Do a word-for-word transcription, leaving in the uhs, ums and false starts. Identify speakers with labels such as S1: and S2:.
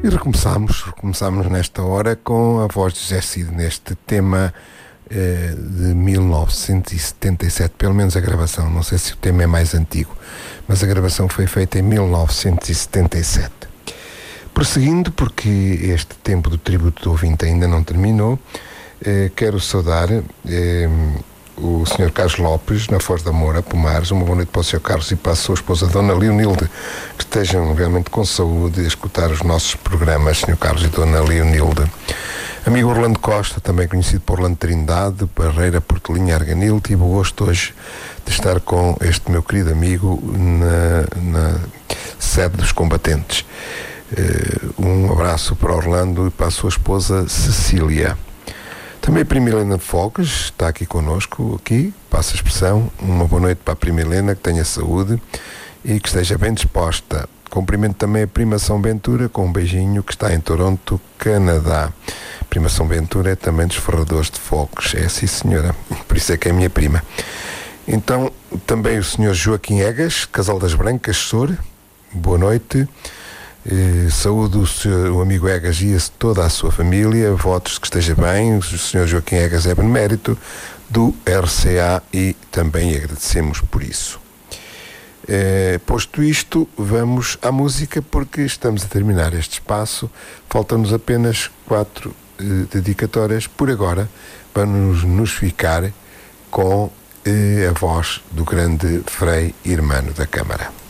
S1: E recomeçámos, recomeçámos nesta hora com a voz de José Cid neste tema eh, de mil novecentos e setenta e sete, pelo menos a gravação, não sei se o tema é mais antigo, mas a gravação foi feita em mil novecentos e setenta e sete. Prosseguindo, porque este tempo do tributo do ouvinte ainda não terminou, eh, quero saudar eh, o senhor Carlos Lopes, na Foz da Moura, Pomares. Uma boa noite para o senhor Carlos e para a sua esposa, Dona Leonilde, que estejam realmente com saúde a escutar os nossos programas, senhor Carlos e Dona Leonilde. Amigo Orlando Costa, também conhecido por Orlando Trindade, Barreira, Portelinha, Arganil, tive o gosto hoje de estar com este meu querido amigo na, na sede dos combatentes. Uh, um abraço para Orlando e para a sua esposa Cecília. Também a Prima Helena de Fogas está aqui connosco, aqui, passa a expressão. Uma boa noite para a Prima Helena, que tenha saúde e que esteja bem disposta. Cumprimento também a Prima São Ventura, com um beijinho, que está em Toronto, Canadá. Prima São Ventura é também dos Ferradores de Fogos, é sim senhora, por isso é que é minha prima. Então, também o senhor Joaquim Egas, Casal das Brancas, Sor, boa noite. Eh, saúdo o, senhor, o amigo Egas e toda a sua família, votos que esteja bem. O senhor Joaquim Egas é benemérito do R C A e também agradecemos por isso. Eh, posto isto, vamos à música, porque estamos a terminar este espaço. Faltam-nos apenas quatro eh, dedicatórias por agora. Vamos nos ficar com eh, a voz do grande Frei Irmano da Câmara.